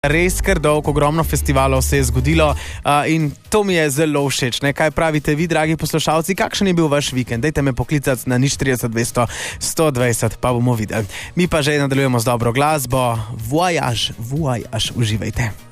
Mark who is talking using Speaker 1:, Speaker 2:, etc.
Speaker 1: Res kar dolgo, ogromno festivalov se je zgodilo in to mi je zelo všeč. Ne? Kaj pravite vi, dragi poslušalci, kakšen je bil vaš vikend? Dajte me poklicati na 030 200 120, pa bomo videli. Mi pa že nadaljujemo z dobro glasbo. Voyage, uživajte.